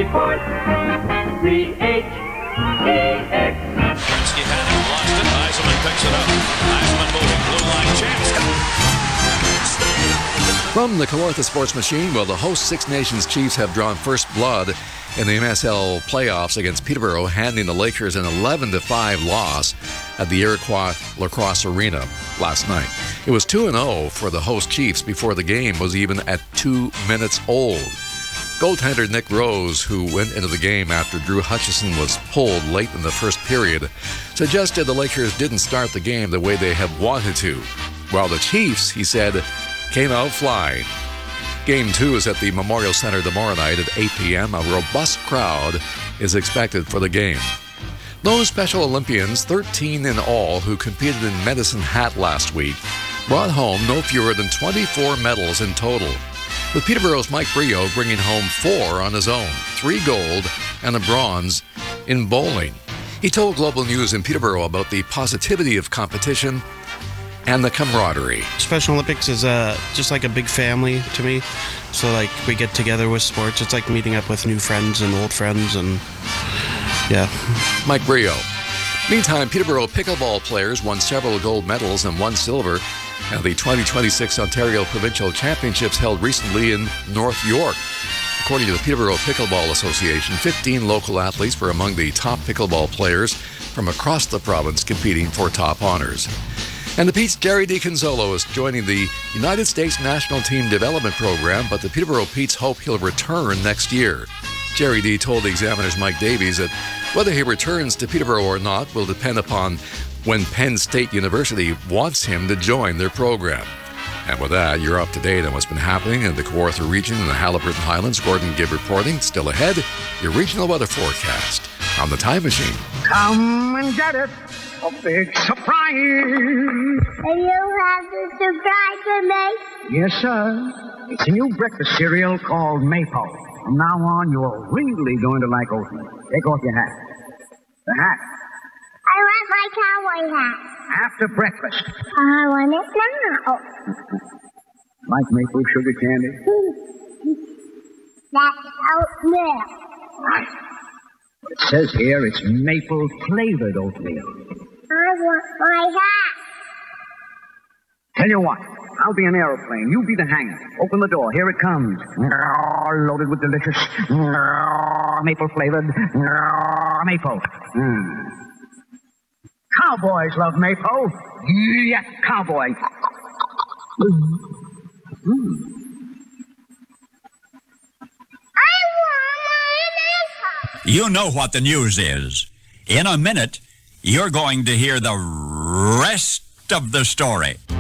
Sports. C-H-E-X. Gretzky had it, lost it. Yzerman picks it up. Yzerman moving, blue line chance. From the Kawartha Sports Machine, well, the host Six Nations Chiefs have drawn first blood in the MSL playoffs against Peterborough, handing the Lakers an 11-5 loss at the Iroquois Lacrosse Arena last night. It was 2-0 for the host Chiefs before the game was even at 2 minutes old. Goaltender Nick Rose, who went into the game after Drew Hutchison was pulled late in the first period, suggested the Lakers didn't start the game the way they had wanted to, while the Chiefs, he said, came out flying. Game 2 is at the Memorial Center tomorrow night at 8 p.m. A robust crowd is expected for the game. Those Special Olympians, 13 in all, who competed in Medicine Hat last week, brought home no fewer than 24 medals in total, with Peterborough's Mike Brio bringing home 4 on his own, 3 gold and a bronze in bowling. He told Global News in Peterborough about the positivity of competition and the camaraderie. Special Olympics is just like a big family to me. So like we get together with sports. It's like meeting up with new friends and old friends, and yeah. Mike Brio. Meantime, Peterborough pickleball players won several gold medals and 1 silver at the 2026 Ontario Provincial Championships held recently in North York. According to the Peterborough Pickleball Association, 15 local athletes were among the top pickleball players from across the province competing for top honors. And the Pete's Jerry D. Conzolo is joining the United States National Team Development Program, but the Peterborough Petes hope he'll return next year. Jerry D. told the Examiner's Mike Davies that whether he returns to Peterborough or not will depend upon when Penn State University wants him to join their program. And with that, you're up to date on what's been happening in the Kawartha region and the Haliburton Highlands. Gordon Gibb reporting. Still ahead, your regional weather forecast on the Time Machine. Come and get it. A big surprise. And you have the surprise for me? Yes, sir. It's a new breakfast cereal called Maple. From now on, you're really going to like oatmeal. Take off your hat. The hat. I want my cowboy hat. After breakfast. I want it now. Like maple sugar candy? That's oatmeal. Right. But it says here it's maple-flavored oatmeal. I want my hat. Tell you what, I'll be an aeroplane. You be the hangar. Open the door. Here it comes. Loaded with delicious maple-flavored maple. Cowboys love maple. Yeah, cowboy. I want my maple. You know what the news is. In a minute, you're going to hear the rest of the story.